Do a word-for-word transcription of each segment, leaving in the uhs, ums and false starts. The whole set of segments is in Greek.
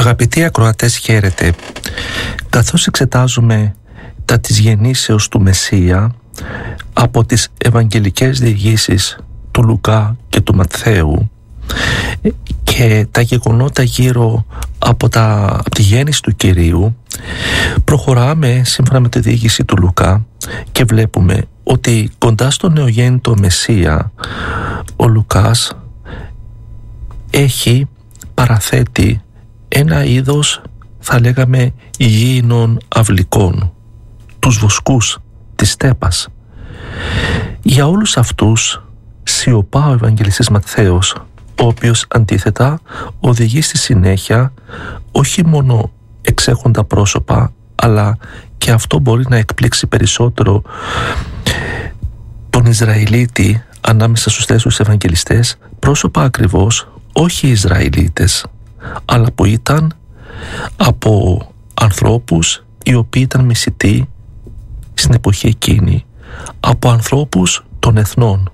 Αγαπητοί ακροατές, χαίρετε. Καθώς εξετάζουμε τα της γεννήσεως του Μεσσία από τις Ευαγγελικές διηγήσεις του Λουκά και του Ματθαίου και τα γεγονότα γύρω από, τα, από τη γέννηση του Κυρίου, προχωράμε σύμφωνα με τη διήγηση του Λουκά και βλέπουμε ότι κοντά στο νεογέννητο Μεσσία ο Λουκάς έχει παραθέτει ένα είδος, θα λέγαμε, γήινων αυλικών, τους βοσκούς της στέπας. Για όλους αυτούς σιωπά ο Ευαγγελιστής Ματθαίος, ο οποίος αντίθετα οδηγεί στη συνέχεια όχι μόνο εξέχοντα πρόσωπα, αλλά και αυτό μπορεί να εκπλήξει περισσότερο τον Ισραηλίτη ανάμεσα στους τέσσερις Ευαγγελιστές, πρόσωπα ακριβώς όχι Ισραηλίτες, αλλά που ήταν από ανθρώπους οι οποίοι ήταν μισητοί στην εποχή εκείνη, από ανθρώπους των εθνών.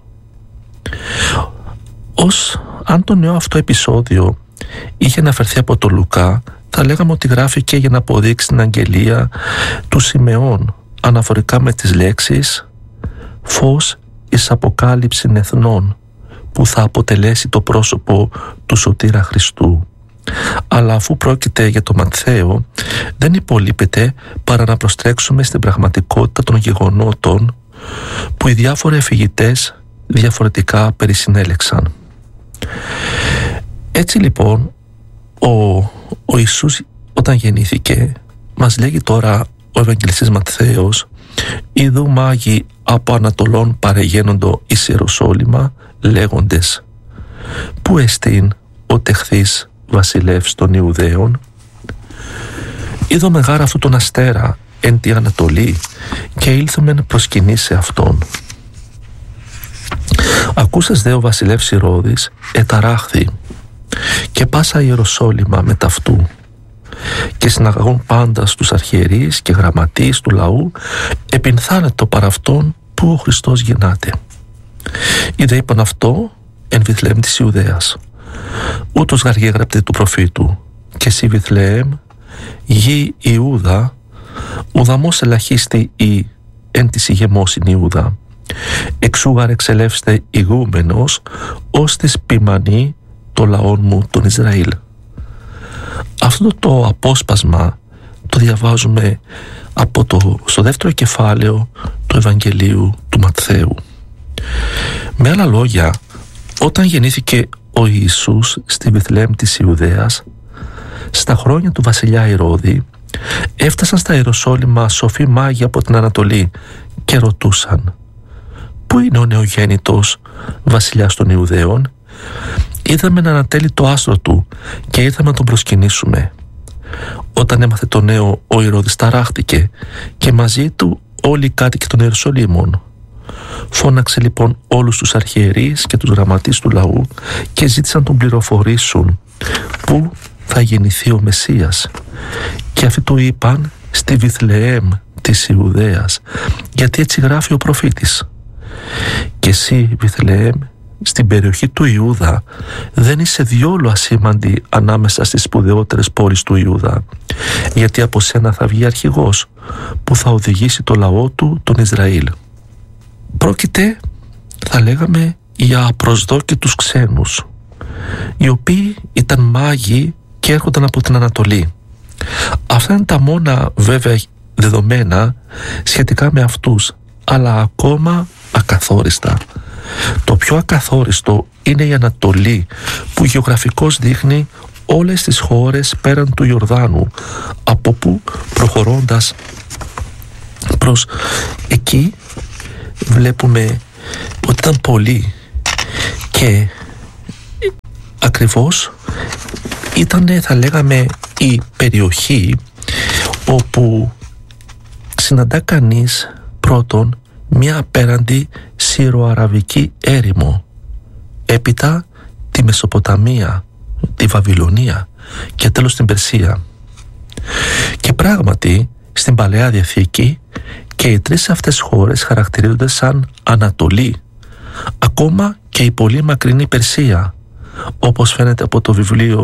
Ως αν το νέο αυτό επεισόδιο είχε αναφερθεί από τον Λουκά, θα λέγαμε ότι γράφηκε για να αποδείξει την αγγελία του Σιμεών αναφορικά με τις λέξεις «φως εις αποκάλυψην εθνών», που θα αποτελέσει το πρόσωπο του Σωτήρα Χριστού. Αλλά αφού πρόκειται για το Ματθαίο, δεν υπολείπεται παρά να προστρέξουμε στην πραγματικότητα των γεγονότων που οι διάφοροι αφηγητές διαφορετικά περισυνέλεξαν. Έτσι λοιπόν, ο, ο Ιησούς όταν γεννήθηκε, μας λέγει τώρα ο Ευαγγελιστής Ματθαίος, «Ιδού μάγοι από Ανατολών παρεγαίνοντο εις Ιεροσόλυμα, λέγοντες, πού εστίν ο τεχθής βασιλεύς των Ιουδαίων? Είδω μεγάρα αυτού τον αστέρα εν τη Ανατολή και ήλθομεν προσκυνήσει σε αυτόν. Ακούσας δε ο βασιλεύς Ηρώδης εταράχθη και πάσα Ιεροσόλυμα με ταυτού και συναγαγών πάντα στους αρχιερείς και γραμματείς του λαού επινθάνετο παρά αυτόν που ο Χριστός γεννάται. Είδε είπαν αυτό εν Βιθλεέμ της Ιουδαίας. Ούτως γαργέγραπτε του προφήτου, και εσύ Βιθλεέμ, γη Ιούδα, ουδαμός ελαχίστη η εν της ηγεμόσιν Ιούδα. Εξούγαρ εξελεύστε ηγούμενος, ως της ποιμανή το λαόν μου τον Ισραήλ. Αυτό το απόσπασμα το διαβάζουμε από το, στο δεύτερο κεφάλαιο του Ευαγγελίου του Ματθαίου. Με άλλα λόγια, όταν γεννήθηκε ο Ιησούς στη Βιθλεέμ της Ιουδαίας, στα χρόνια του βασιλιά Ηρώδη, έφτασαν στα Ιεροσόλυμα σοφοί μάγοι από την Ανατολή και ρωτούσαν, «Πού είναι ο νεογέννητος βασιλιάς των Ιουδαίων? Είδαμε να ανατέλει το άστρο του και ήρθαμε να τον προσκυνήσουμε». Όταν έμαθε το νέο, ο Ηρώδης ταράχτηκε και μαζί του όλοι οι κάτοικοι των Ιεροσολύμων. Φώναξε λοιπόν όλους τους αρχιερείς και τους γραμματείς του λαού και ζήτησαν να τον πληροφορήσουν πού θα γεννηθεί ο Μεσσίας. Και αυτοί του είπαν στη Βιθλεέμ της Ιουδαίας, γιατί έτσι γράφει ο προφήτης. «Και εσύ Βιθλεέμ, στην περιοχή του Ιούδα, δεν είσαι διόλου ασήμαντη ανάμεσα στις σπουδαιότερες πόλεις του Ιούδα, γιατί από σένα θα βγει αρχηγός που θα οδηγήσει το λαό του, τον Ισραήλ». Πρόκειται, θα λέγαμε, για απροσδόκητους ξένους, οι οποίοι ήταν μάγοι και έρχονταν από την Ανατολή. Αυτά είναι τα μόνα βέβαια δεδομένα σχετικά με αυτούς, αλλά ακόμα ακαθόριστα. Το πιο ακαθόριστο είναι η Ανατολή, που γεωγραφικώς δείχνει όλες τις χώρες πέραν του Ιορδάνου, από που προχωρώντας προς εκεί βλέπουμε ότι ήταν πολλοί και ακριβώς ήταν, θα λέγαμε, η περιοχή όπου συναντά κανείς πρώτον μια απέραντη Σύρο-Αραβική έρημο, έπειτα τη Μεσοποταμία, τη Βαβυλωνία και τέλος την Περσία. Και πράγματι στην Παλαιά Διαθήκη και οι τρεις αυτές χώρες χαρακτηρίζονται σαν Ανατολή, ακόμα και η πολύ μακρινή Περσία, όπως φαίνεται από το βιβλίο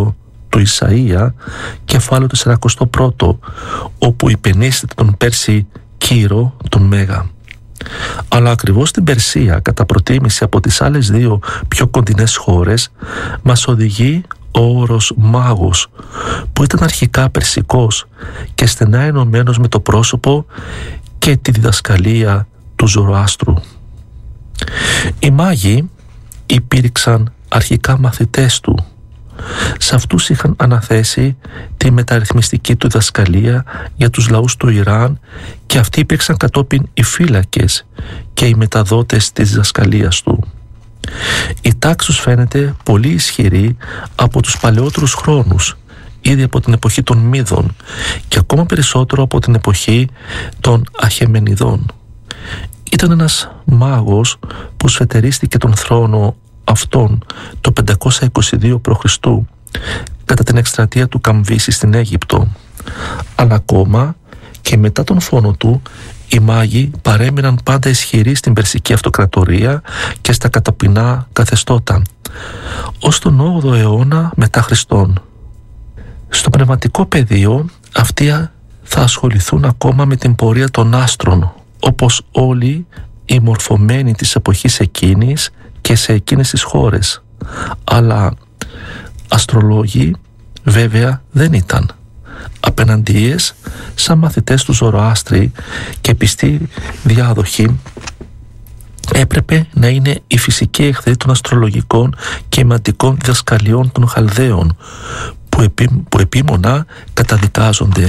του Ισαΐα, κεφάλαιο σαράντα ένα, όπου υπενήσεται τον Πέρση Κύρο, τον Μέγα. Αλλά ακριβώς στην Περσία, κατά προτίμηση από τις άλλες δύο πιο κοντινές χώρες, μας οδηγεί ο όρος μάγος, που ήταν αρχικά περσικός και στενά ενωμένος με το πρόσωπο και τη διδασκαλία του Ζωροάστρου. Οι μάγοι υπήρξαν αρχικά μαθητές του. Σε αυτούς είχαν αναθέσει τη μεταρρυθμιστική του διδασκαλία για τους λαούς του Ιράν και αυτοί υπήρξαν κατόπιν οι φύλακες και οι μεταδότες της διδασκαλίας του. Η τάξη τους φαίνεται πολύ ισχυρή από τους παλαιότερους χρόνους, ήδη από την εποχή των Μίδων και ακόμα περισσότερο από την εποχή των Αχεμενιδών. Ήταν ένας μάγος που σφετερίστηκε τον θρόνο αυτόν το πεντακόσια είκοσι δύο π.Χ. κατά την εκστρατεία του Καμβίση στην Αίγυπτο. Αλλά ακόμα και μετά τον φόνο του, οι μάγοι παρέμειναν πάντα ισχυροί στην Περσική Αυτοκρατορία και στα καταπεινά καθεστώτα, ως τον όγδοο αιώνα μετά Χριστόν. Στο πνευματικό πεδίο, αυτοί θα ασχοληθούν ακόμα με την πορεία των άστρων, όπως όλοι οι μορφωμένοι της εποχής εκείνης και σε εκείνες τις χώρες. Αλλά αστρολόγοι βέβαια δεν ήταν. Απέναντίες, σαν μαθητές του Ζωροάστρη και πιστοί διάδοχοι, έπρεπε να είναι οι φυσικοί εχθροί των αστρολογικών και μαντικών διδασκαλιών των Χαλδαίων, που, επί, που επίμονα καταδικάζονται.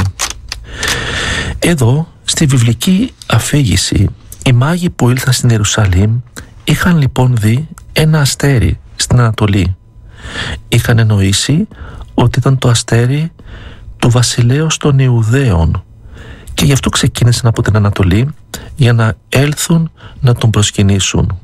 Εδώ, στη βιβλική αφήγηση, οι μάγοι που ήλθαν στην Ιερουσαλήμ είχαν λοιπόν δει ένα αστέρι στην Ανατολή. Είχαν εννοήσει ότι ήταν το αστέρι του βασιλέως των Ιουδαίων και γι' αυτό ξεκίνησαν από την Ανατολή για να έλθουν να τον προσκυνήσουν.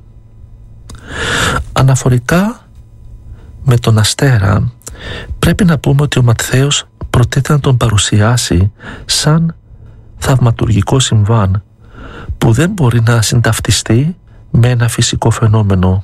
Αναφορικά με τον αστέρα, πρέπει να πούμε ότι ο Ματθαίος προτείνει να τον παρουσιάσει σαν θαυματουργικό συμβάν που δεν μπορεί να συνταυτιστεί με ένα φυσικό φαινόμενο.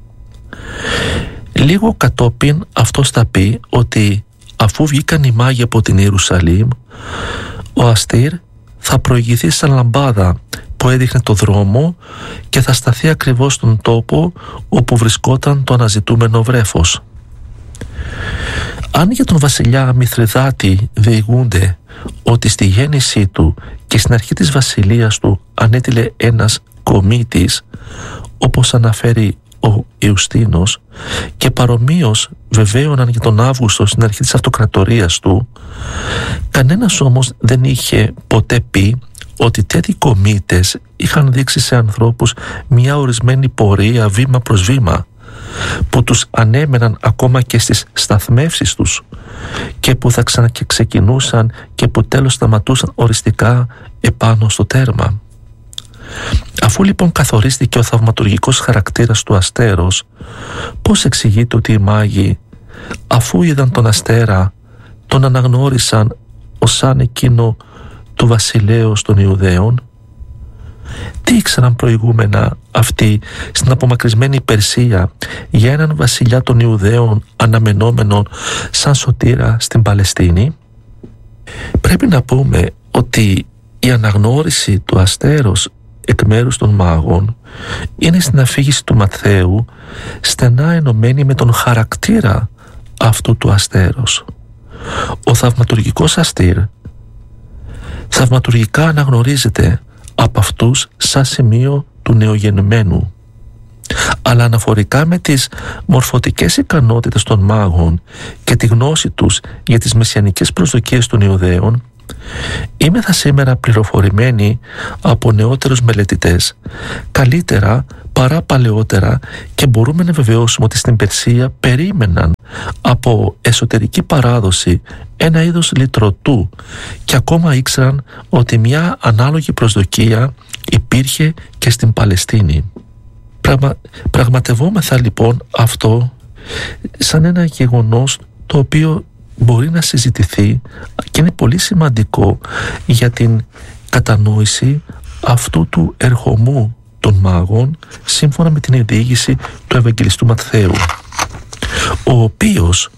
Λίγο κατόπιν αυτός θα πει ότι αφού βγήκαν οι μάγοι από την Ιερουσαλήμ, ο αστήρ θα προηγηθεί σαν λαμπάδα που έδειχνε το δρόμο και θα σταθεί ακριβώς στον τόπο όπου βρισκόταν το αναζητούμενο βρέφος. Αν για τον βασιλιά Μηθριδάτη διηγούνται ότι στη γέννησή του και στην αρχή της βασιλείας του ανέτειλε ένας κομίτης, όπως αναφέρει ο Ιουστίνος, και παρομοίως βεβαίωναν για τον Αύγουστο στην αρχή της αυτοκρατορίας του, κανένας όμως δεν είχε ποτέ πει ότι τέτοιοι κομίτες είχαν δείξει σε ανθρώπους μια ορισμένη πορεία βήμα προς βήμα, που τους ανέμεναν ακόμα και στις σταθμεύσεις τους και που θα ξαναξεκινούσαν και που τέλος σταματούσαν οριστικά επάνω στο τέρμα. Αφού λοιπόν καθορίστηκε ο θαυματουργικός χαρακτήρας του αστέρος, πώς εξηγείται ότι οι μάγοι, αφού είδαν τον αστέρα, τον αναγνώρισαν ως σαν εκείνο του βασιλέως των Ιουδαίων? Τι ήξεραν προηγούμενα αυτοί στην απομακρυσμένη Περσία για έναν βασιλιά των Ιουδαίων αναμενόμενον σαν σωτήρα στην Παλαιστίνη? Πρέπει να πούμε ότι η αναγνώριση του αστέρος εκ μέρους των μάγων είναι στην αφήγηση του Ματθαίου στενά ενωμένη με τον χαρακτήρα αυτού του αστέρος. Ο θαυματουργικός αστήρ θαυματουργικά αναγνωρίζεται από αυτούς σαν σημείο του νεογεννημένου, αλλά αναφορικά με τις μορφωτικές ικανότητες των μάγων και τη γνώση τους για τις μεσιανικές προσδοκίες των Ιουδαίων, είμεθα σήμερα πληροφορημένοι από νεότερους μελετητές καλύτερα παρά παλαιότερα και μπορούμε να βεβαιώσουμε ότι στην Περσία περίμεναν από εσωτερική παράδοση ένα είδος λυτρωτού και ακόμα ήξεραν ότι μια ανάλογη προσδοκία υπήρχε και στην Παλαιστίνη. Πραγμα... Πραγματευόμεθα λοιπόν αυτό σαν ένα γεγονός το οποίο μπορεί να συζητηθεί και είναι πολύ σημαντικό για την κατανόηση αυτού του ερχομού των μάγων σύμφωνα με την διήγηση του Ευαγγελιστού Ματθαίου, ο οποίος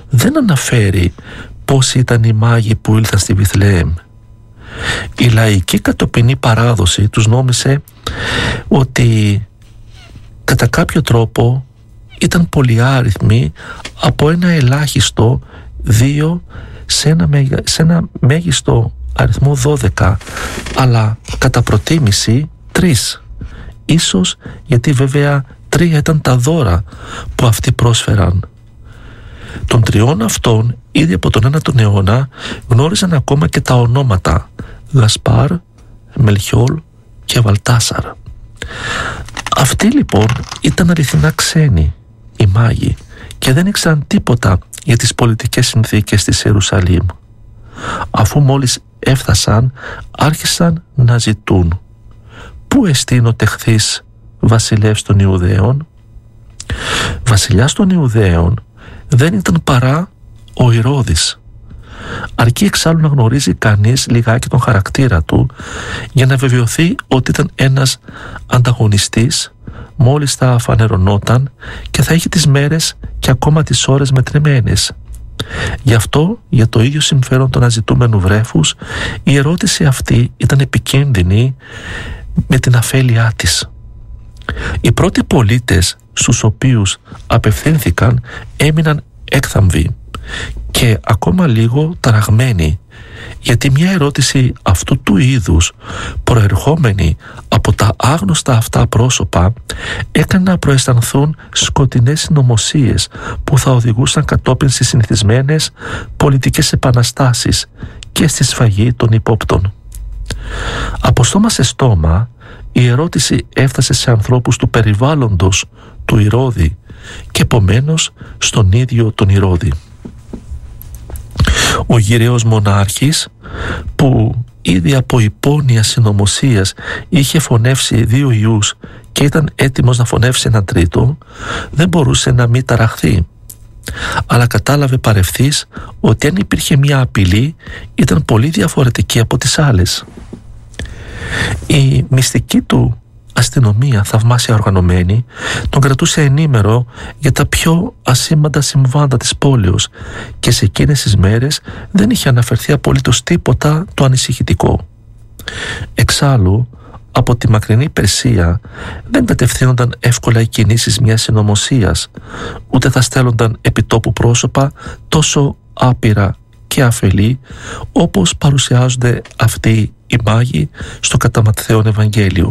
δεν αναφέρει πώς ήταν οι μάγοι που ήλθαν στη Βιθλεέμ. Η λαϊκή κατοπινή παράδοση τους νόμισε ότι κατά κάποιο τρόπο ήταν πολυάριθμοι από ένα ελάχιστο δύο σε ένα, σε ένα μέγιστο αριθμό δώδεκα, αλλά κατά προτίμηση τρεις. Ίσως γιατί βέβαια τρία ήταν τα δώρα που αυτοί πρόσφεραν. Των τριών αυτών ήδη από τον ένατο αιώνα γνώριζαν ακόμα και τα ονόματα Γασπάρ, Μελχιόλ και Βαλτάσαρ. Αυτοί λοιπόν ήταν αληθινά ξένοι, οι μάγοι, και δεν ήξεραν τίποτα για τις πολιτικές συνθήκες της Ιερουσαλήμ. Αφού μόλις έφτασαν, άρχισαν να ζητούν: «Πού εστίν ο τεχθής βασιλεύς των Ιουδαίων?» Βασιλιάς των Ιουδαίων δεν ήταν παρά ο Ηρώδης. Αρκεί εξάλλου να γνωρίζει κανείς λιγάκι τον χαρακτήρα του για να βεβαιωθεί ότι ήταν ένας ανταγωνιστής μόλις θα φανερωνόταν και θα είχε τις μέρες και ακόμα τις ώρες μετρημένες. Γι' αυτό, για το ίδιο συμφέρον του αναζητούμενου βρέφους, η ερώτηση αυτή ήταν επικίνδυνη με την αφέλειά της. Οι πρώτοι πολίτες στους οποίους απευθύνθηκαν έμειναν έκθαμβοι και ακόμα λίγο ταραγμένοι, γιατί μια ερώτηση αυτού του είδους, προερχόμενη από τα άγνωστα αυτά πρόσωπα, έκανε να προαισθανθούν σκοτεινές συνωμοσίες που θα οδηγούσαν κατόπιν στις συνηθισμένες πολιτικές επαναστάσεις και στη σφαγή των υπόπτων. Από στόμα σε στόμα η ερώτηση έφτασε σε ανθρώπους του περιβάλλοντος του Ηρώδη και επομένως στον ίδιο τον Ηρώδη. Ο γυραίος μονάρχης, που ήδη από υπόνοια συνωμοσίας είχε φωνεύσει δύο ιούς και ήταν έτοιμος να φωνεύσει έναν τρίτο, δεν μπορούσε να μην ταραχθεί, αλλά κατάλαβε παρευθύς ότι αν υπήρχε μια απειλή ήταν πολύ διαφορετική από τις άλλες. Η μυστική του αστυνομία, θαυμάσια οργανωμένη, τον κρατούσε ενήμερο για τα πιο ασήμαντα συμβάντα της πόλεως και σε εκείνες τις μέρες δεν είχε αναφερθεί απολύτως τίποτα το ανησυχητικό. Εξάλλου, από τη μακρινή Περσία δεν κατευθύνονταν εύκολα οι κινήσεις μιας συνωμοσίας, ούτε θα στέλνονταν επιτόπου πρόσωπα τόσο άπειρα και αφελή όπως παρουσιάζονται αυτοί οι μάγοι στο κατά Ματθαίον Ευαγγέλιο.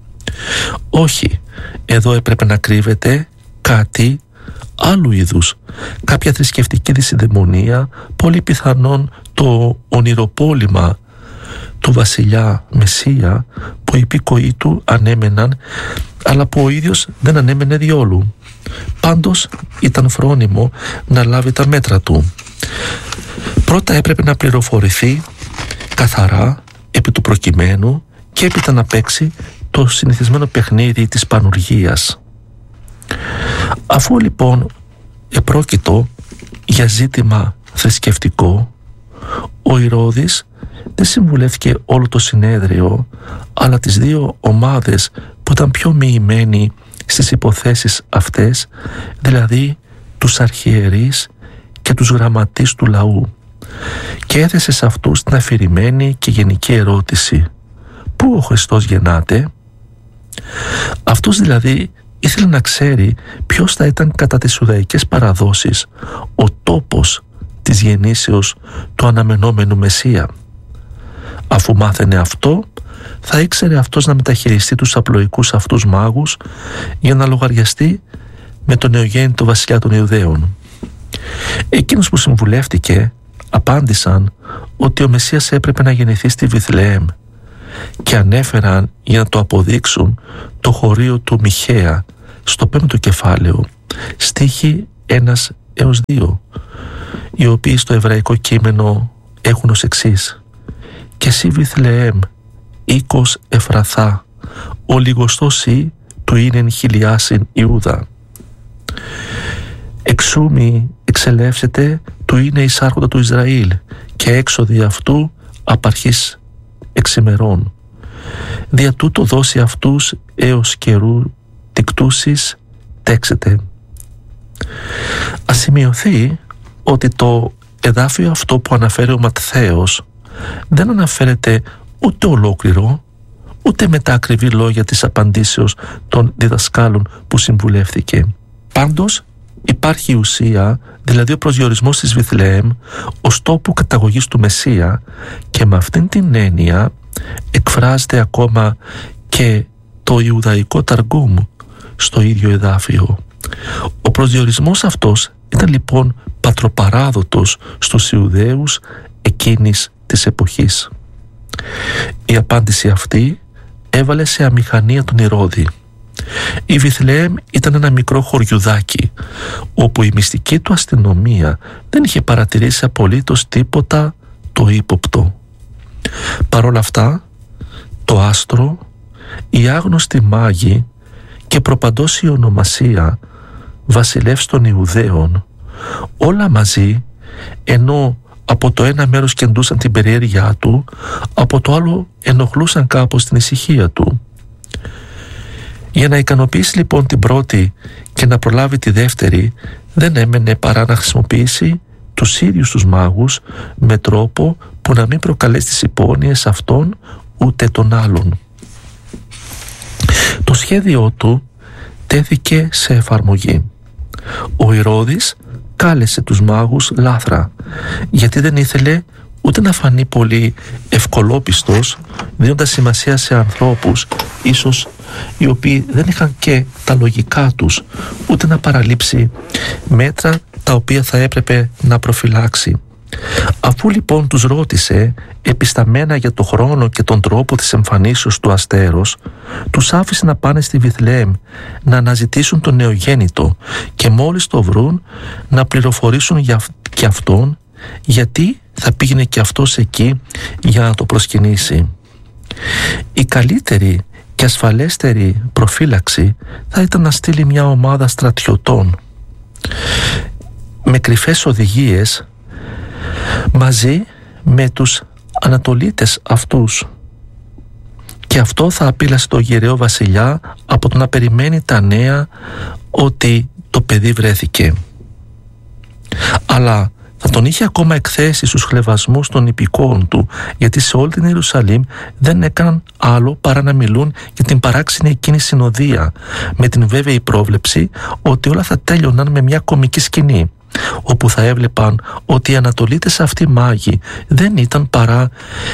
Όχι, εδώ έπρεπε να κρύβεται κάτι άλλου είδους, κάποια θρησκευτική δυσιδαιμονία, πολύ πιθανόν το ονειροπόλημα του βασιλιά Μεσσία που οι υπήκοοι του ανέμεναν, αλλά που ο ίδιος δεν ανέμενε διόλου. Πάντως ήταν φρόνιμο να λάβει τα μέτρα του. Πρώτα έπρεπε να πληροφορηθεί καθαρά επί του προκειμένου και έπειτα να παίξει το συνηθισμένο παιχνίδι της πανουργίας. Αφού λοιπόν επρόκειτο για ζήτημα θρησκευτικό, ο Ηρώδης δεν συμβουλεύτηκε όλο το συνέδριο, αλλά τις δύο ομάδες που ήταν πιο μοιημένοι στις υποθέσεις αυτές, δηλαδή τους αρχιερείς και τους γραμματείς του λαού, και έθεσε σε αυτούς την αφηρημένη και γενική ερώτηση: «Πού ο Χριστός γεννάται?» Αυτός δηλαδή ήθελε να ξέρει ποιος θα ήταν κατά τις Ιουδαϊκές παραδόσεις ο τόπος της γεννήσεως του αναμενόμενου Μεσσία. Αφού μάθαινε αυτό, θα ήξερε αυτός να μεταχειριστεί τους απλοϊκούς αυτούς μάγους για να λογαριαστεί με τον νεογέννητο βασιλιά των Ιουδαίων. Εκείνος που συμβουλεύτηκε απάντησαν ότι ο Μεσσίας έπρεπε να γεννηθεί στη Βιθλεέμ και ανέφεραν για να το αποδείξουν το χωρίο του Μιχαία στο πέμπτο κεφάλαιο, στίχοι ένα έως δύο, οι οποίοι στο εβραϊκό κείμενο έχουν ως εξής: «Και εσύ Βιθλεέμ, οίκος Εφραθά, ο λιγοστός ή του είναι χιλιάσιν Ιούδα. Εξούμη εξελεύσετε του είναι εισάρχοντα του Ισραήλ και έξοδοι αυτού απαρχής εξημερών. Δια τούτο δώσει αυτούς έως καιρού τικτούσις τέξετε». Ας σημειωθεί ότι το εδάφιο αυτό που αναφέρει ο Ματθαίος δεν αναφέρεται ούτε ολόκληρο, ούτε με τα ακριβή λόγια της απαντήσεως των διδασκάλων που συμβουλεύθηκε. Πάντως υπάρχει η ουσία, δηλαδή ο προσδιορισμός της Βιθλεέμ ως τόπου καταγωγής του Μεσσία, και με αυτήν την έννοια εκφράζεται ακόμα και το Ιουδαϊκό Ταργούμ στο ίδιο εδάφιο. Ο προσδιορισμός αυτός ήταν λοιπόν πατροπαράδοτος στους Ιουδαίους εκείνης της εποχής. Η απάντηση αυτή έβαλε σε αμηχανία τον Ηρώδη. Η Βιθλεέμ ήταν ένα μικρό χωριουδάκι όπου η μυστική του αστυνομία δεν είχε παρατηρήσει απολύτως τίποτα το ύποπτο. Παρ' όλα αυτά, το άστρο, οι άγνωστοι μάγοι και προπαντός η ονομασία βασιλεύς των Ιουδαίων, όλα μαζί, ενώ από το ένα μέρος κεντούσαν την περιέργειά του, από το άλλο ενοχλούσαν κάπως την ησυχία του. Για να ικανοποιήσει λοιπόν την πρώτη και να προλάβει τη δεύτερη, δεν έμενε παρά να χρησιμοποιήσει τους ίδιους τους μάγους με τρόπο που να μην προκαλέσει τις υπόνοιες αυτών ούτε των άλλων. Το σχέδιό του τέθηκε σε εφαρμογή. Ο Ηρώδης κάλεσε τους μάγους λάθρα, γιατί δεν ήθελε ούτε να φανεί πολύ ευκολόπιστος, δίνοντας σημασία σε ανθρώπους ίσως οι οποίοι δεν είχαν και τα λογικά τους, ούτε να παραλείψει μέτρα τα οποία θα έπρεπε να προφυλάξει. Αφού λοιπόν τους ρώτησε επισταμένα για το χρόνο και τον τρόπο της εμφανίσεως του αστέρος, τους άφησε να πάνε στη Βιθλεέμ να αναζητήσουν τον νεογέννητο και μόλις το βρουν να πληροφορήσουν για και αυτόν, γιατί θα πήγαινε και αυτός εκεί για να το προσκυνήσει. Η καλύτερη και ασφαλέστερη προφύλαξη θα ήταν να στείλει μια ομάδα στρατιωτών με κρυφές οδηγίες μαζί με τους Ανατολίτες αυτούς, και αυτό θα απείλασε τον γεραίο βασιλιά από το να περιμένει τα νέα ότι το παιδί βρέθηκε. Αλλά θα τον είχε ακόμα εκθέσει στους χλευασμούς των υπηκόων του, γιατί σε όλη την Ιερουσαλήμ δεν έκαναν άλλο παρά να μιλούν για την παράξενη εκείνη συνοδεία, με την βέβαιη πρόβλεψη ότι όλα θα τέλειωναν με μια κωμική σκηνή, όπου θα έβλεπαν ότι οι Ανατολίτες αυτοί μάγοι δεν ήταν παρά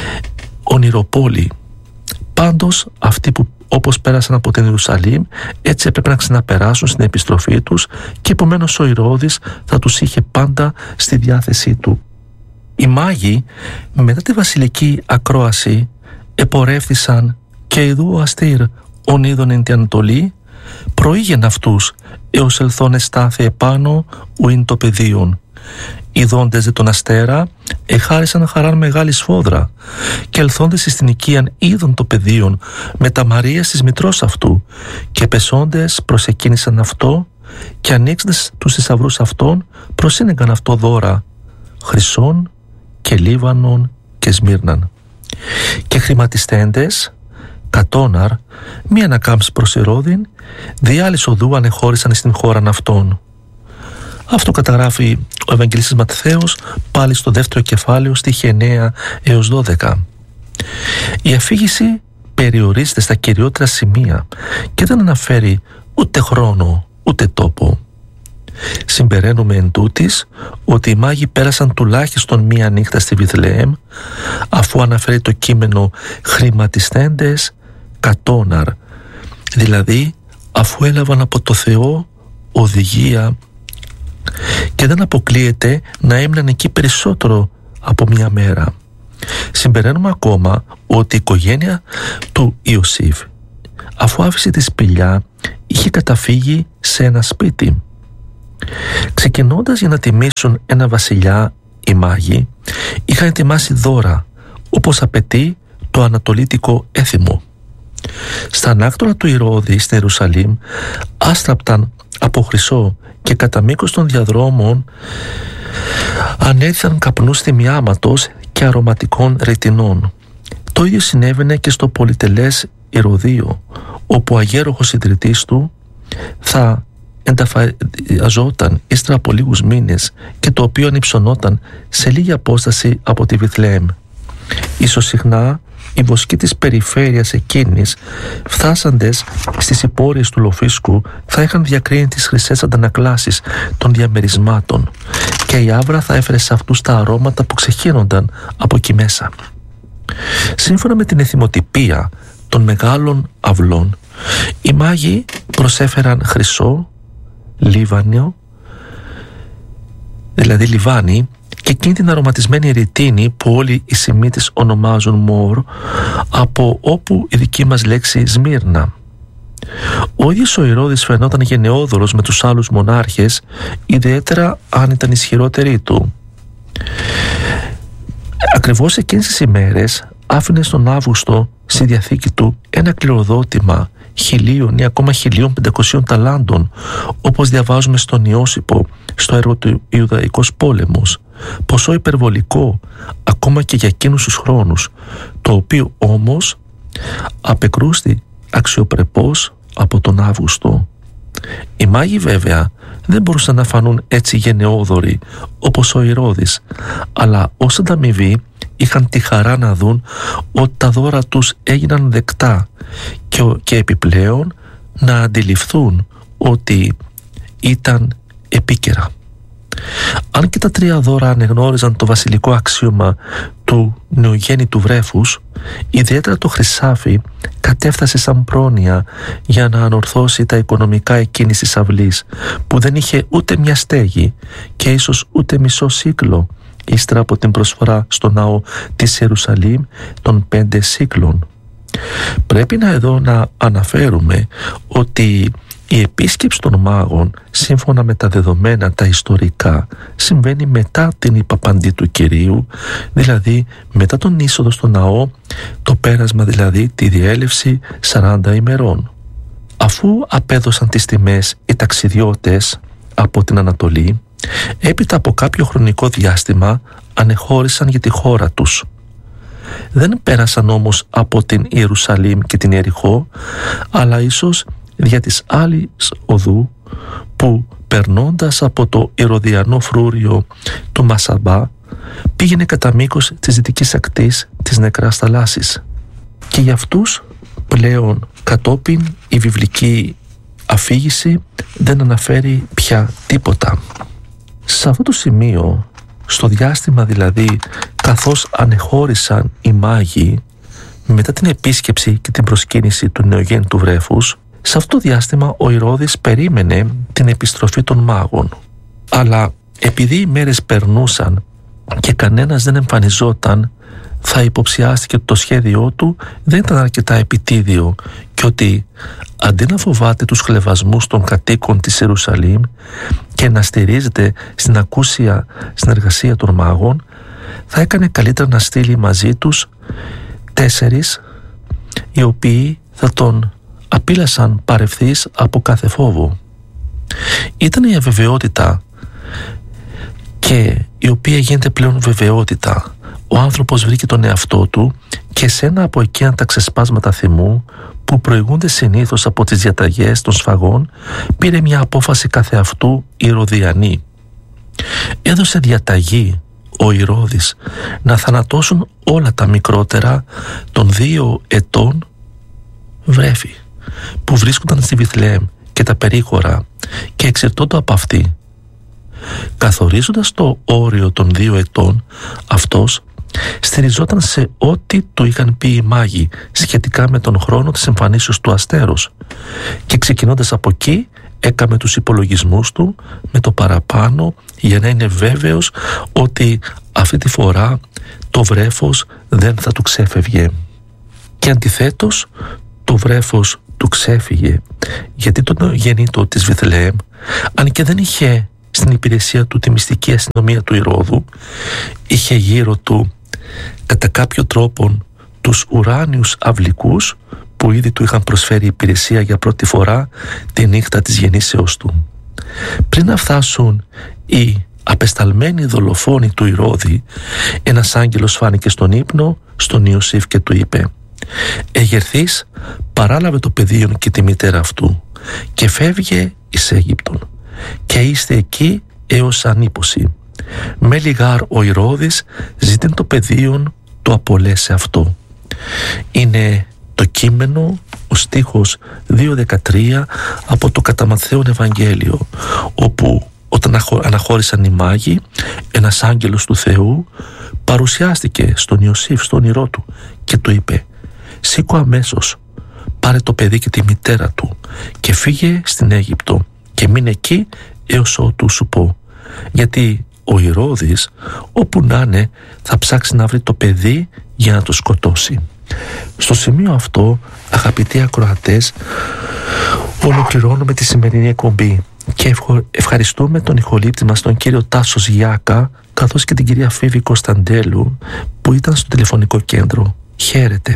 ονειροπόλοι. Πάντως αυτοί που όπως πέρασαν από την Ιερουσαλήμ, έτσι έπρεπε να ξαναπεράσουν στην επιστροφή τους, και επομένως ο Ηρώδης θα τους είχε πάντα στη διάθεσή του. Οι μάγοι μετά τη βασιλική ακρόαση επορεύθησαν, και ειδού ο αστήρ ον είδον εν τη Ανατολή, προήγεν αυτούς έως ελθόν εστάθη επάνω ουίν το πεδίον. Ιδώντες δε τον αστέρα εχάρισαν χαράν μεγάλη σφόδρα, και ελθόντες εις την οικίαν είδον το πεδίον με τα Μαρίας της μητρός αυτού, και πεσόντες προσεκίνησαν αυτό, και ανοίξαντες τους θησαυρούς αυτών προσύνεγαν αυτό δώρα χρυσών και λίβανον και σμύρναν. Και χρηματιστέντες κατόναρ μη ανακάμψη προς Ηρώδην, δι' άλλης οδού ανεχώρησαν στην χώραν αυτών. Αυτό καταγράφει ο Ευαγγελιστής Ματθαίος πάλι στο δεύτερο κεφάλαιο, στίχη εννέα έως δώδεκα. Η αφήγηση περιορίζεται στα κυριότερα σημεία και δεν αναφέρει ούτε χρόνο ούτε τόπο. Συμπεραίνουμε εν τούτης ότι οι μάγοι πέρασαν τουλάχιστον μία νύχτα στη Βιθλεέμ, αφού αναφέρει το κείμενο χρηματιστέντες κατόναρ, δηλαδή αφού έλαβαν από το Θεό οδηγία, και δεν αποκλείεται να έμειναν εκεί περισσότερο από μία μέρα. Συμπεραίνουμε ακόμα ότι η οικογένεια του Ιωσήφ, αφού άφησε τη σπηλιά, είχε καταφύγει σε ένα σπίτι. Ξεκινώντας για να τιμήσουν ένα βασιλιά, οι μάγοι είχαν ετοιμάσει δώρα, όπως απαιτεί το ανατολίτικο έθιμο. Στα ανάκτορα του Ηρώδη στην Ιερουσαλήμ άστραπταν από χρυσό, και κατά μήκος των διαδρόμων ανέθαν καπνούς θυμιάματος και αρωματικών ρητινών. Το ίδιο συνέβαινε και στο πολυτελές Ηρωδείο, όπου ο αγέροχος ιδρυτής του θα ενταφιαζόταν ύστερα από λίγους μήνες και το οποίο ανυψωνόταν σε λίγη απόσταση από τη Βιθλεέμ. Ίσως συχνά οι βοσκοί της περιφέρειας εκείνης, φτάσαντες στις υπόρειες του Λοφίσκου, θα είχαν διακρίνει τις χρυσές αντανακλάσεις των διαμερισμάτων και η άβρα θα έφερε σε αυτούς τα αρώματα που ξεχύνονταν από εκεί μέσα. Σύμφωνα με την εθιμοτυπία των μεγάλων αυλών, οι μάγοι προσέφεραν χρυσό, λίβανιο, δηλαδή λιβάνι, και εκείνη την αρωματισμένη ρητίνη που όλοι οι Σιμίτες ονομάζουν μόρ, από όπου η δική μας λέξη Σμύρνα. Ο ίδιος ο Ηρώδης φαινόταν γενναιόδωρος με τους άλλους μονάρχες, ιδιαίτερα αν ήταν ισχυρότεροι του. Ακριβώς εκείνες τις ημέρες άφηνε στον Αύγουστο στη διαθήκη του ένα κληροδότημα χιλίων ή ακόμα χιλίων πεντακοσίων ταλάντων, όπως διαβάζουμε στον Ιώσυπο στο έργο του Ιουδαϊκός Πόλεμος, ποσό υπερβολικό ακόμα και για εκείνους τους χρόνους, το οποίο όμως απεκρούστη αξιοπρεπώς από τον Αύγουστο. Οι μάγοι βέβαια δεν μπορούσαν να φανούν έτσι γενναιόδωροι όπως ο Ηρώδης, αλλά ως ανταμοιβή είχαν τη χαρά να δουν ότι τα δώρα τους έγιναν δεκτά και, και επιπλέον να αντιληφθούν ότι ήταν επίκαιρα. Αν και τα τρία δώρα ανεγνώριζαν το βασιλικό αξίωμα του νεογέννητου βρέφους, ιδιαίτερα το χρυσάφι κατέφτασε σαν πρόνοια για να ανορθώσει τα οικονομικά εκείνης της αυλής, που δεν είχε ούτε μια στέγη και ίσως ούτε μισό σύκλο, ύστερα από την προσφορά στο ναό της Ιερουσαλήμ των πέντε σύκλων. Πρέπει να εδώ να αναφέρουμε ότι η επίσκεψη των μάγων, σύμφωνα με τα δεδομένα τα ιστορικά, συμβαίνει μετά την υπαπαντή του Κυρίου, δηλαδή μετά τον είσοδο στο ναό, το πέρασμα δηλαδή, τη διέλευση σαράντα ημερών. Αφού απέδωσαν τις τιμές οι ταξιδιώτες από την Ανατολή, έπειτα από κάποιο χρονικό διάστημα ανεχώρησαν για τη χώρα τους. Δεν πέρασαν όμως από την Ιερουσαλήμ και την Ιεριχώ, αλλά ίσως δια της άλλης οδού που, περνώντας από το Ηρωδιανό φρούριο του Μασαμπά, πήγαινε κατά μήκος της δυτικής ακτής της Νεκράς Θαλάσσης. Και για αυτούς πλέον κατόπιν η βιβλική αφήγηση δεν αναφέρει πια τίποτα. Σε αυτό το σημείο, στο διάστημα δηλαδή καθώς ανεχώρησαν οι μάγοι μετά την επίσκεψη και την προσκύνηση του νεογέννητου βρέφους, σε αυτό το διάστημα ο Ηρώδης περίμενε την επιστροφή των μάγων. Αλλά επειδή οι μέρες περνούσαν και κανένας δεν εμφανιζόταν, θα υποψιάστηκε ότι το σχέδιό του δεν ήταν αρκετά επιτίδιο και ότι αντί να φοβάται τους χλευασμούς των κατοίκων της Ιερουσαλήμ και να στηρίζεται στην ακούσια συνεργασία των μάγων, θα έκανε καλύτερα να στείλει μαζί τους τέσσερις, οι οποίοι θα τον απείλασαν παρευθείς από κάθε φόβο. Ήταν η αβεβαιότητα, και η οποία γίνεται πλέον βεβαιότητα. Ο άνθρωπος βρήκε τον εαυτό του και σε ένα από εκείνα τα ξεσπάσματα θυμού που προηγούνται συνήθως από τις διαταγές των σφαγών, πήρε μια απόφαση καθεαυτού ηρωδιανή. Έδωσε διαταγή ο Ηρώδης να θανατώσουν όλα τα μικρότερα των δύο ετών βρέφη που βρίσκονταν στη Βιθλεέμ και τα περίχωρα και εξαιρτώνται από αυτή. Καθορίζοντας το όριο των δύο ετών, αυτός στηριζόταν σε ό,τι του είχαν πει οι μάγοι σχετικά με τον χρόνο της εμφανίσεως του αστέρος και ξεκινώντας από εκεί έκαμε τους υπολογισμούς του με το παραπάνω για να είναι βέβαιος ότι αυτή τη φορά το βρέφος δεν θα του ξέφευγε. Και αντιθέτως το βρέφος του ξέφυγε, γιατί το γεννήτο της Βιθλεέμ, αν και δεν είχε στην υπηρεσία του τη μυστική αστυνομία του Ηρώδου, είχε γύρω του κατά κάποιο τρόπο τους ουράνιους αυλικούς που ήδη του είχαν προσφέρει υπηρεσία για πρώτη φορά τη νύχτα της γεννήσεως του. Πριν να φτάσουν οι απεσταλμένοι δολοφόνοι του Ηρώδη, ένας άγγελος φάνηκε στον ύπνο στον Ιωσήφ και του είπε: «Εγερθείς, παράλαβε το παιδίον και τη μητέρα αυτού και φεύγε εις Αίγυπτον και είστε εκεί έως ανήποση. Με λιγάρ ο Ηρώδης ζήτην το πεδίον του απολέσει αυτό. Είναι το κείμενο, ο στίχος δύο δεκατρία από το κατά Ματθαίον Ευαγγέλιο, όπου όταν αναχώρησαν οι μάγοι, ένας άγγελος του Θεού παρουσιάστηκε στον Ιωσήφ, στον όνειρό του, και του είπε: «Σήκω αμέσως, πάρε το παιδί και τη μητέρα του και φύγε στην Αίγυπτο και μείνε εκεί έως ότου σου πω, γιατί ο Ηρώδης όπου να είναι θα ψάξει να βρει το παιδί για να το σκοτώσει». Στο σημείο αυτό, αγαπητοί ακροατές, ολοκληρώνουμε τη σημερινή εκπομπή και ευχαριστούμε τον ηχολήπτη μας, τον κύριο Τάσο Γιάκα, καθώς και την κυρία Φίβη Κωνσταντέλου που ήταν στο τηλεφωνικό κέντρο. Χαίρετε.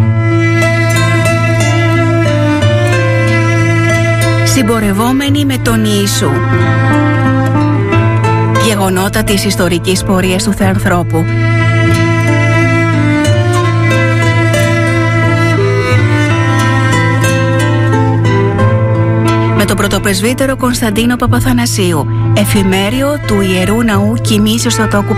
Συμπορευόμενοι με τον Ιησού. Γεγονότα της ιστορικής πορείας του Θεανθρώπου. Με τον πρωτοπρεσβύτερο Κωνσταντίνο Παπαθανασίου, εφημέριο του Ιερού Ναού Κοιμήσεως Θεοτόκου